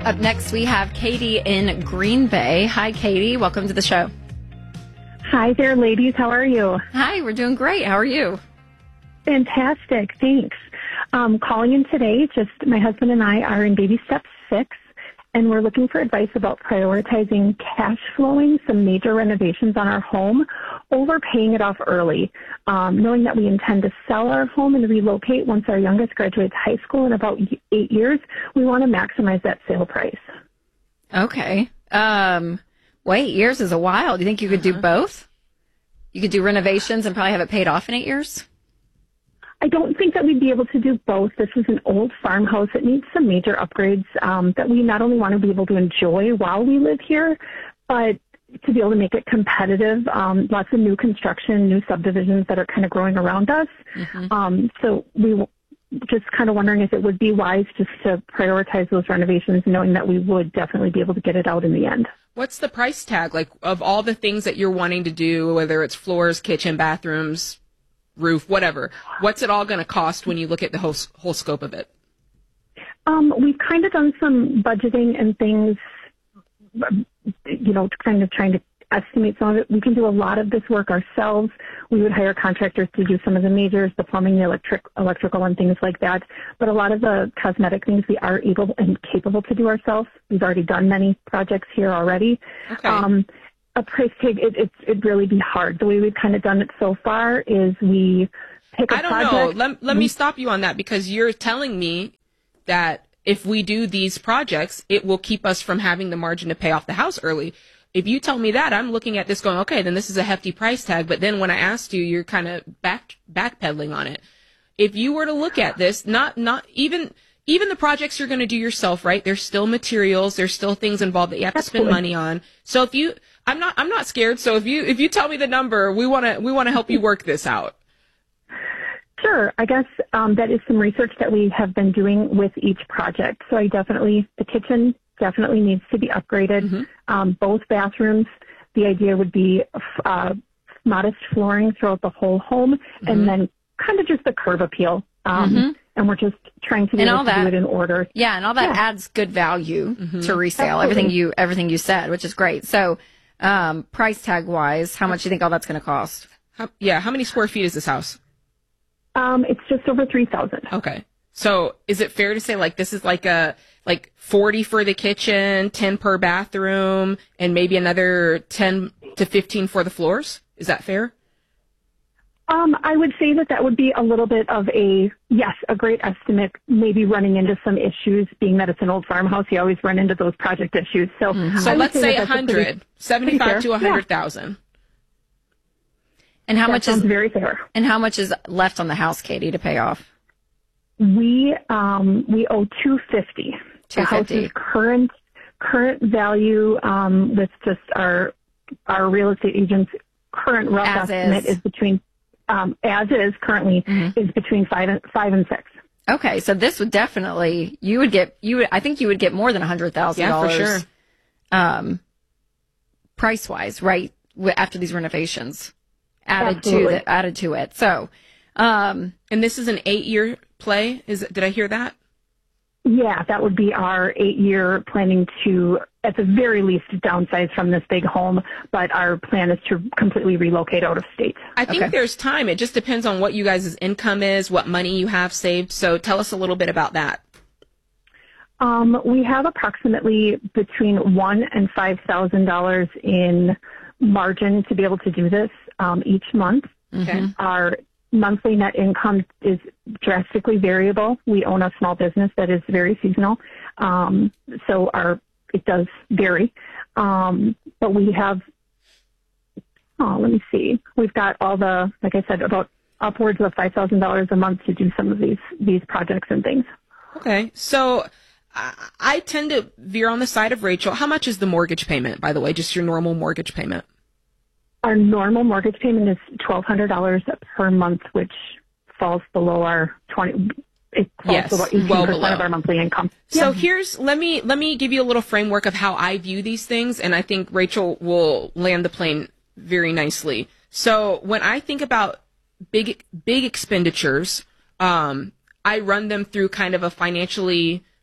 Up next, we have Katie in Green Bay. Hi, Katie. Welcome to the show. Hi there, ladies. How are you? Hi, we're doing great. How are you? Fantastic. Thanks. Calling in today, just my husband and I are in baby step 6, and we're looking for advice about prioritizing cash flowing some major renovations on our home over paying it off early. Knowing that we intend to sell our home and relocate once our youngest graduates high school in about 8 years, we want to maximize that sale price. Okay. Well, 8 years is a while. Do you think you could do both? You could do renovations and probably have it paid off in 8 years? I don't think that we'd be able to do both. This is an old farmhouse. It needs some major upgrades that we not only want to be able to enjoy while we live here, but to be able to make it competitive. Lots of new construction, new subdivisions that are kind of growing around us. So we just kind of wondering if it would be wise just to prioritize those renovations, knowing that we would definitely be able to get it out in the end. What's the price tag, like, of all the things that you're wanting to do, whether it's floors, kitchen, bathrooms, roof, whatever? What's it all going to cost when you look at the whole scope of it? We've kind of done some budgeting and things, kind of trying to estimate some of it. We can do a lot of this work ourselves. We would hire contractors to do some of the majors, the plumbing, the electrical, and things like that. But a lot of the cosmetic things we are able and capable to do ourselves. We've already done many projects here already. Okay. A price tag, it'd really be hard. The way we've kind of done it so far is we pick a project. I don't know. Let me stop you on that, because you're telling me that if we do these projects, it will keep us from having the margin to pay off the house early. If you tell me that, I'm looking at this going, okay, then this is a hefty price tag. But then when I asked you, you're kind of backpedaling on it. If you were to look at this, not even the projects you're going to do yourself, right? There's still materials, there's still things involved that you have to spend money on. So I'm not scared. So if you tell me the number, we want to help you work this out. Sure. I guess that is some research that we have been doing with each project. So the kitchen definitely needs to be upgraded. Both bathrooms, the idea would be modest flooring throughout the whole home, and then kind of just the curb appeal. And we're just trying to be able to do it in order. Yeah, and all that adds good value to resale. Absolutely. Everything you said, which is great. So, price tag wise, how much do you think all that's going to cost? How many square feet is this house? It's just over 3,000. Okay. So is it fair to say, like, this is like 40 for the kitchen, 10 per bathroom, and maybe another 10 to 15 for the floors? Is that fair? I would say that would be a little bit of a great estimate, maybe running into some issues, being that it's an old farmhouse. You always run into those project issues. So, so let's say 100, 75 to 100,000. And how much sounds very fair. And how much is left on the house, Katie, to pay off? We owe $250. The house's current value, with just our real estate agent's current rough estimate is between as is currently is between five and six. Okay, so this would definitely I think you would get more than $100,000. Yeah, for sure. Price wise, right? After these renovations added to it. So, and this is an 8-year play. Did I hear that? Yeah, that would be our 8-year planning to, at the very least, downsize from this big home, but our plan is to completely relocate out of state. I think there's time. It just depends on what you guys' income is, what money you have saved. So tell us a little bit about that. We have approximately between $1,000 and $5,000 in margin to be able to do this each month. Okay. Our monthly net income is drastically variable. We own a small business that is very seasonal, so it does vary. But we have, let me see, we've got all the, like I said, about upwards of $5,000 a month to do some of these projects and things. Okay, so I tend to veer on the side of Rachel. How much is the mortgage payment, by the way, just your normal mortgage payment? Our normal mortgage payment is $1,200 per month, which falls below our 20. It falls below 18% of our monthly income. So let me give you a little framework of how I view these things, and I think Rachel will land the plane very nicely. So when I think about big expenditures, I run them through kind of a financially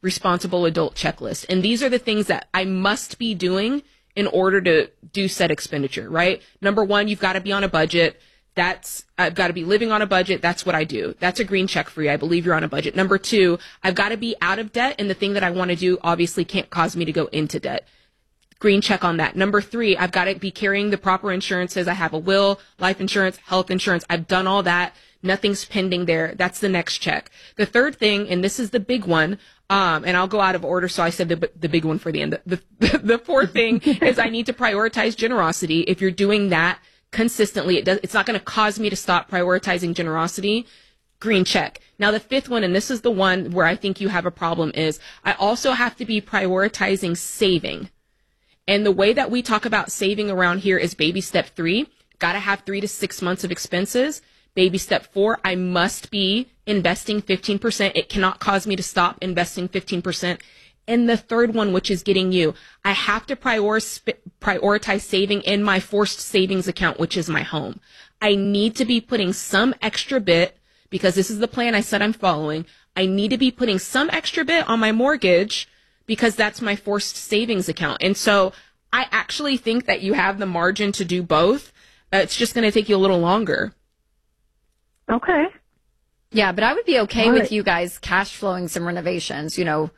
responsible adult checklist. And these are the things that I must be doing in order to do said expenditure, right? Number one, you've got to be on a budget. I've got to be living on a budget. That's what I do. That's a green check for you. I believe you're on a budget. Number two, I've got to be out of debt. And the thing that I want to do obviously can't cause me to go into debt. Green check on that. Number three, I've got to be carrying the proper insurances. I have a will, life insurance, health insurance. I've done all that. Nothing's pending there. That's the next check. The third thing, and this is the big one, and I'll go out of order, so I said the big one for the end. The fourth thing is I need to prioritize generosity. If you're doing that consistently, it's not going to cause me to stop prioritizing generosity. Green check. Now, the fifth one, and this is the one where I think you have a problem, is I also have to be prioritizing saving. And the way that we talk about saving around here is baby step 3. Got to have 3 to 6 months of expenses. Baby step 4, I must be investing 15%. It cannot cause me to stop investing 15%. And the third one, which is getting you, I have to prioritize saving in my forced savings account, which is my home. I need to be putting some extra bit, because this is the plan I said I'm following. I need to be putting some extra bit on my mortgage because that's my forced savings account. And so I actually think that you have the margin to do both. It's just going to take you a little longer. Okay. Yeah, but I would be okay with you guys cash flowing some renovations,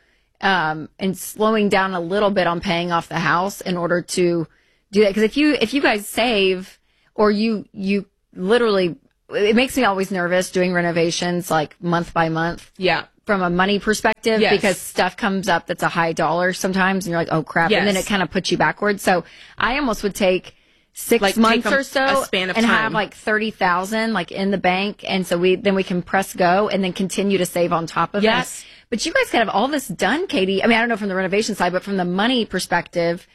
and slowing down a little bit on paying off the house in order to do that. Because if you guys save, or you literally, it makes me always nervous doing renovations like month by month. Yeah. From a money perspective, Yes. because stuff comes up that's a high dollar sometimes, and you're like, oh crap, Yes. and then it kind of puts you backwards. So I almost would take 6 Like, months take a or so span of and time. have like 30,000 like in the bank, and so we can press go and then continue to save on top of Yes. that. But you guys could have all this done, Katie. I mean, I don't know from the renovation side, but from the money perspective,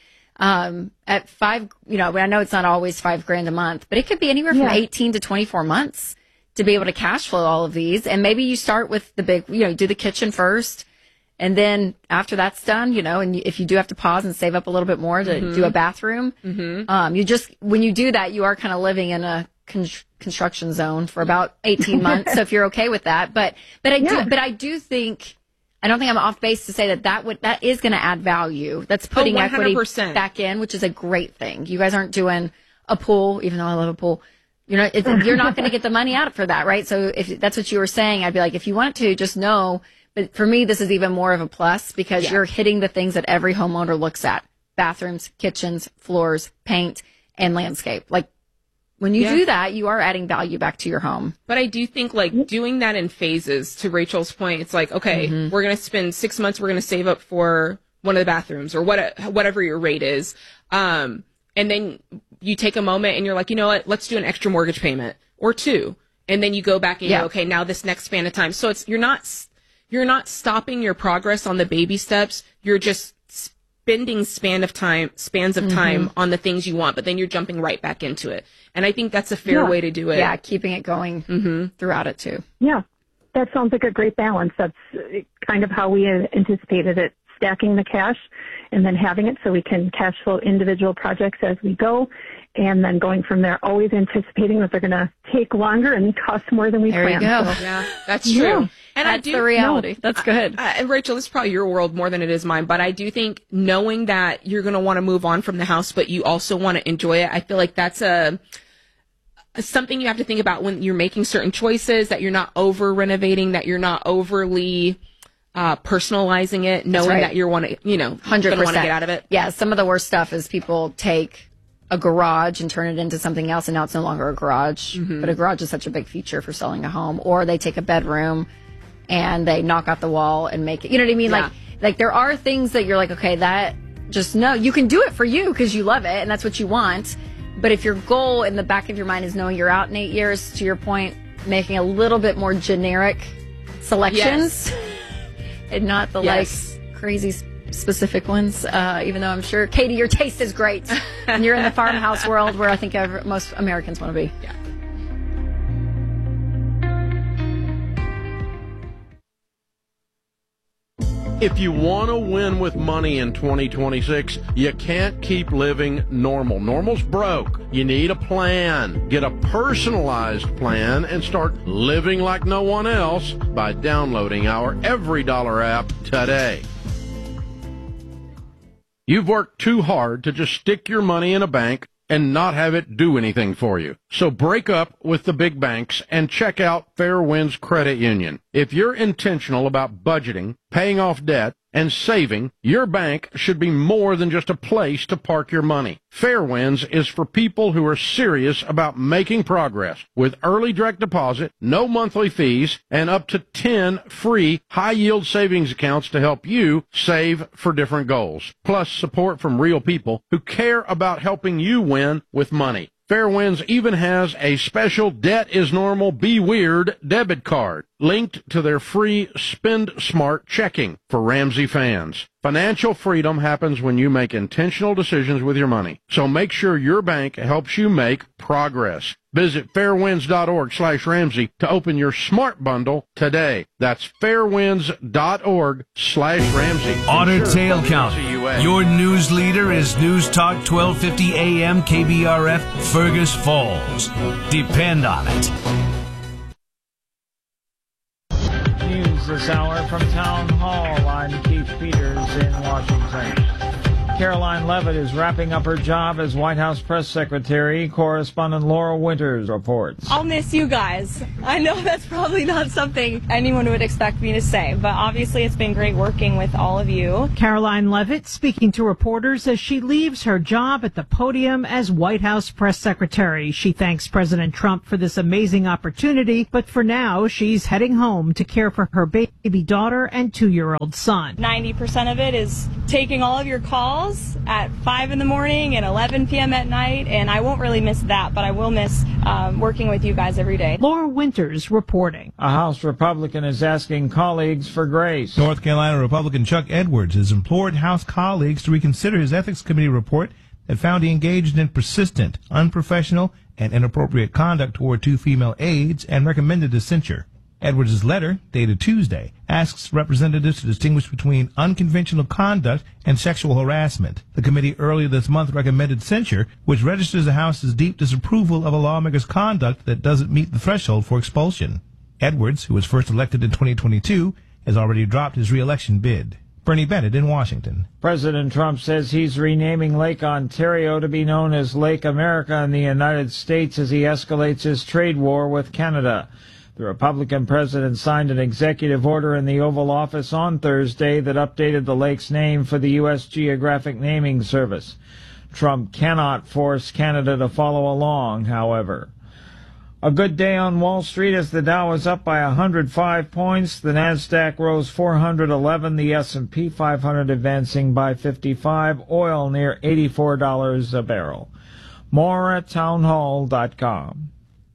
at 5, I know it's not always $5,000 a month, but it could be anywhere from 18 to 24 months to be able to cash flow all of these. And maybe you start with the big, do the kitchen first. And then after that's done, and if you do have to pause and save up a little bit more to do a bathroom, when you do that, you are kind of living in a construction zone for about 18 months. So if you're okay with that, but I do think, I don't think I'm off base to say that is going to add value. That's putting equity 100%. back in, which is a great thing. You guys aren't doing a pool, even though I love a pool. You're not going to get the money out for that, right? So if that's what you were saying, I'd be like, if you want to, just know. But for me, this is even more of a plus because you're hitting the things that every homeowner looks at: bathrooms, kitchens, floors, paint, and landscape. Like when you do that, you are adding value back to your home. But I do think doing that in phases, to Rachel's point, it's like, okay, we're going to spend 6 months, we're going to save up for one of the bathrooms or whatever your rate is. And then you take a moment and you're like, you know what, let's do an extra mortgage payment or 2. And then you go back and you go, okay, now this next span of time. So you're not stopping your progress on the baby steps. You're just spending spans of time on the things you want, but then you're jumping right back into it. And I think that's a fair way to do it. Yeah, keeping it going throughout it too. Yeah, that sounds like a great balance. That's kind of how we anticipated it, stacking the cash and then having it so we can cash flow individual projects as we go. And then going from there, always anticipating that they're going to take longer and cost more than we planned. There you go. So, Yeah, that's true. Yeah. And That's the reality. That's good. And Rachel, this is probably your world more than it is mine, but I do think knowing that you're going to want to move on from the house, but you also want to enjoy it, I feel like that's something you have to think about when you're making certain choices, that you're not over renovating, that you're not overly personalizing it, knowing that you want to, 100% want to get out of it. Yeah, some of the worst stuff is people take a garage and turn it into something else, and now it's no longer a garage. But a garage is such a big feature for selling a home. Or they take a bedroom and they knock out the wall and make it. You know what I mean? Yeah. Like there are things that you're like, okay, that just no, you can do it for you because you love it and that's what you want. But if your goal in the back of your mind is knowing you're out in 8 years, to your point, making a little bit more generic selections and not the like crazy specific ones, even though I'm sure, Katie, your taste is great and you're in the farmhouse world where I think most Americans want to be. Yeah. If you want to win with money in 2026, you can't keep living normal. Normal's broke. You need a plan. Get a personalized plan and start living like no one else by downloading our Every Dollar app today. You've worked too hard to just stick your money in a bank and not have it do anything for you. So break up with the big banks and check out Fair Winds Credit Union. If you're intentional about budgeting, paying off debt, and saving, your bank should be more than just a place to park your money. Fair Winds is for people who are serious about making progress with early direct deposit, no monthly fees, and up to 10 free high-yield savings accounts to help you save for different goals. Plus support from real people who care about helping you win with money. Fair Winds even has a special Debt is Normal, Be Weird debit card linked to their free Spend Smart checking for Ramsey fans. Financial freedom happens when you make intentional decisions with your money. So make sure your bank helps you make progress. Visit fairwinds.org/Ramsey to open your smart bundle today. That's fairwinds.org/Ramsey. Otter Tail County. Your news leader is News Talk 1250 AM KBRF Fergus Falls. Depend on it. News this hour from Town Hall. I'm Keith Peters in Washington. Caroline Levitt is wrapping up her job as White House press secretary. Correspondent Laura Winters reports. I'll miss you guys. I know that's probably not something anyone would expect me to say, but obviously it's been great working with all of you. Caroline Levitt speaking to reporters as she leaves her job at the podium as White House press secretary. She thanks President Trump for this amazing opportunity, but for now she's heading home to care for her baby daughter and 2-year-old son. 90% of it is taking all of your calls at 5 in the morning and 11 p.m. at night, and I won't really miss that, but I will miss working with you guys every day. Laura Winters reporting. A House Republican is asking colleagues for grace. North Carolina Republican Chuck Edwards has implored House colleagues to reconsider his Ethics Committee report that found he engaged in persistent, unprofessional, and inappropriate conduct toward 2 female aides and recommended a censure. Edwards' letter, dated Tuesday, asks representatives to distinguish between unconventional conduct and sexual harassment. The committee earlier this month recommended censure, which registers the House's deep disapproval of a lawmaker's conduct that doesn't meet the threshold for expulsion. Edwards, who was first elected in 2022, has already dropped his re-election bid. Bernie Bennett in Washington. President Trump says he's renaming Lake Ontario to be known as Lake America in the United States as he escalates his trade war with Canada. The Republican president signed an executive order in the Oval Office on Thursday that updated the lake's name for the U.S. Geographic Naming Service. Trump cannot force Canada to follow along, however. A good day on Wall Street as the Dow is up by 105 points. The Nasdaq rose 411. The S&P 500 advancing by 55. Oil near $84 a barrel. More at townhall.com.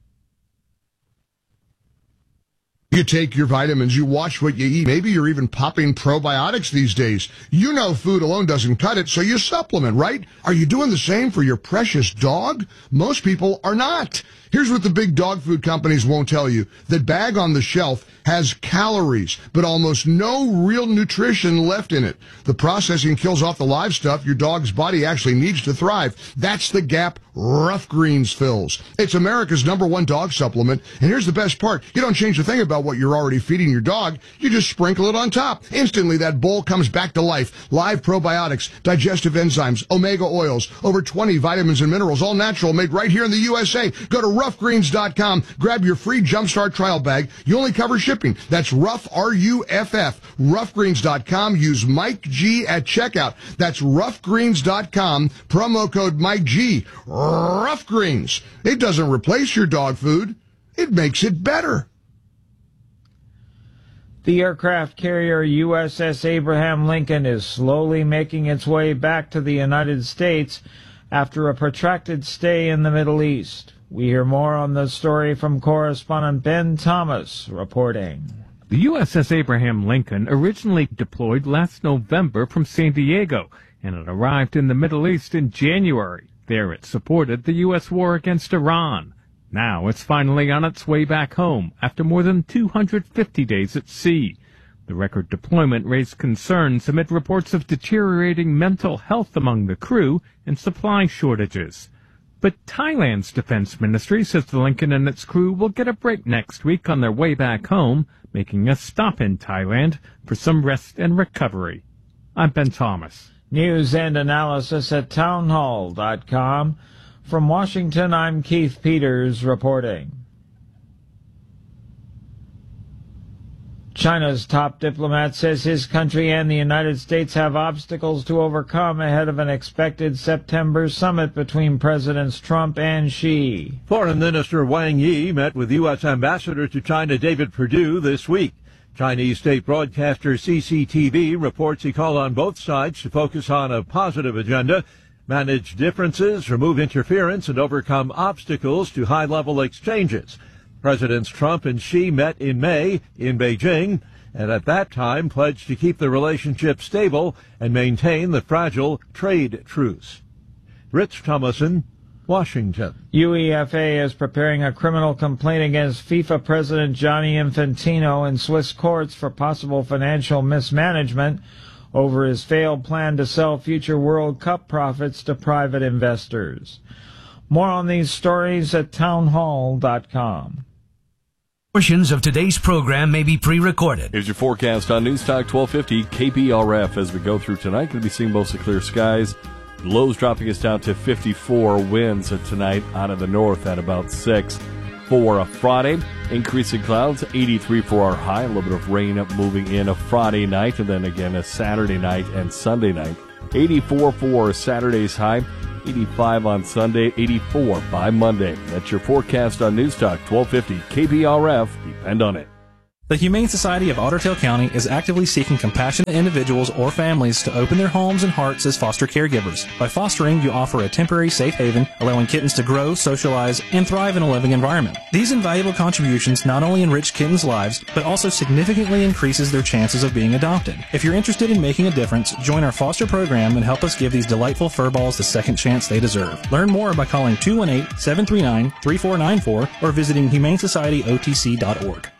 You take your vitamins, you watch what you eat. Maybe you're even popping probiotics these days. You know food alone doesn't cut it, so you supplement, right? Are you doing the same for your precious dog? Most people are not. Here's what the big dog food companies won't tell you. That bag on the shelf has calories, but almost no real nutrition left in it. The processing kills off the live stuff your dog's body actually needs to thrive. That's the gap Rough Greens fills. It's America's #1 dog supplement, and here's the best part. You don't change a thing about what you're already feeding your dog. You just sprinkle it on top. Instantly, that bowl comes back to life. Live probiotics, digestive enzymes, omega oils, over 20 vitamins and minerals, all natural, made right here in the USA. Go to roughgreens.com, grab your free Jumpstart trial bag. You only cover shipping. That's Rough, R-U-F-F, roughgreens.com. Use Mike G at checkout. That's roughgreens.com, promo code Mike G. Rough Greens. It doesn't replace your dog food. It makes it better. The aircraft carrier USS Abraham Lincoln is slowly making its way back to the United States after a protracted stay in the Middle East. We hear more on the story from correspondent Ben Thomas reporting. The USS Abraham Lincoln originally deployed last November from San Diego, and it arrived in the Middle East in January. There it supported the U.S. war against Iran. Now it's finally on its way back home after more than 250 days at sea. The record deployment raised concerns amid reports of deteriorating mental health among the crew and supply shortages. But Thailand's defense ministry says the Lincoln and its crew will get a break next week on their way back home, making a stop in Thailand for some rest and recovery. I'm Ben Thomas. News and analysis at townhall.com. From Washington, I'm Keith Peters reporting. China's top diplomat says his country and the United States have obstacles to overcome ahead of an expected September summit between Presidents Trump and Xi. Foreign Minister Wang Yi met with U.S. Ambassador to China David Perdue this week. Chinese state broadcaster CCTV reports he called on both sides to focus on a positive agenda, manage differences, remove interference, and overcome obstacles to high-level exchanges. Presidents Trump and Xi met in May in Beijing, and at that time pledged to keep the relationship stable and maintain the fragile trade truce. Rich Thomason, Washington. UEFA is preparing a criminal complaint against FIFA President Gianni Infantino in Swiss courts for possible financial mismanagement over his failed plan to sell future World Cup profits to private investors. More on these stories at townhall.com. Portions of today's program may be pre-recorded. Here's your forecast on News Talk 1250 KBRF as we go through tonight. Going to be seeing mostly clear skies. Lows dropping us down to 54. Winds tonight out of the north at about 6. For a Friday, increasing clouds, 83 for our high. A little bit of rain moving in a Friday night, and then again a Saturday night and Sunday night. 84 for Saturday's high. 85 on Sunday, 84 by Monday. That's your forecast on News Talk 1250 KBRF. Depend on it. The Humane Society of Otter Tail County is actively seeking compassionate individuals or families to open their homes and hearts as foster caregivers. By fostering, you offer a temporary safe haven, allowing kittens to grow, socialize, and thrive in a living environment. These invaluable contributions not only enrich kittens' lives, but also significantly increases their chances of being adopted. If you're interested in making a difference, join our foster program and help us give these delightful furballs the second chance they deserve. Learn more by calling 218-739-3494 or visiting humanesocietyotc.org.